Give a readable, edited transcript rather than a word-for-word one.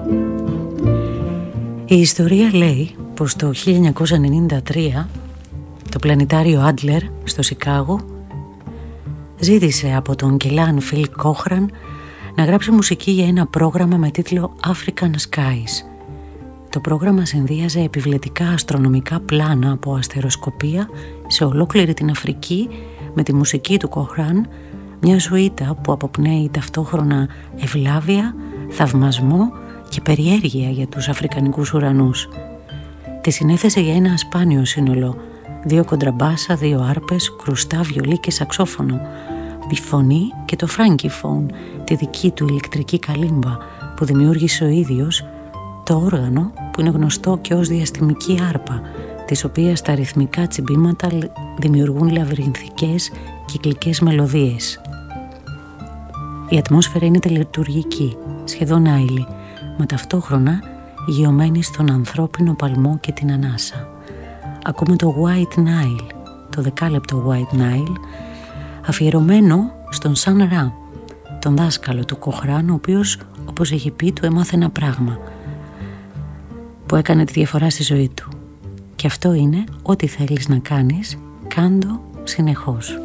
Η ιστορία λέει πως το 1993 το πλανητάριο Άντλερ στο Σικάγο ζήτησε από τον Κελάν Φιλ Κόχραν να γράψει μουσική για ένα πρόγραμμα με τίτλο African Skies. Το πρόγραμμα συνδύαζε επιβλετικά αστρονομικά πλάνα από αστεροσκοπία σε ολόκληρη την Αφρική με τη μουσική του Κόχραν, μια σουίτα που αποπνέει ταυτόχρονα ευλάβεια, θαυμασμό και περιέργεια για τους αφρικανικούς ουρανούς. Τη συνέθεσε για ένα σπάνιο σύνολο, 2 κοντραμπάσα, 2 άρπες, κρουστά, βιολί και σαξόφωνο, μπιφωνή και το φράγκιφον, τη δική του ηλεκτρική καλύμπα που δημιούργησε ο ίδιος, το όργανο που είναι γνωστό και ως διαστημική άρπα, της οποίας τα ρυθμικά τσιμπήματα δημιουργούν λαβυρινθικές κυκλικές μελωδίες. Η ατμόσφαιρα είναι τελετουργική, σχεδόν άειλη, μα ταυτόχρονα γειωμένη στον ανθρώπινο παλμό και την ανάσα. Ακούμε το White Nile, το 10λεπτο White Nile, αφιερωμένο στον Σαν Ρα, τον δάσκαλο του Κοχράν, ο οποίος, όπως έχει πει, του έμαθε ένα πράγμα που έκανε τη διαφορά στη ζωή του. Και αυτό είναι: ό,τι θέλεις να κάνεις, κάντο συνεχώς.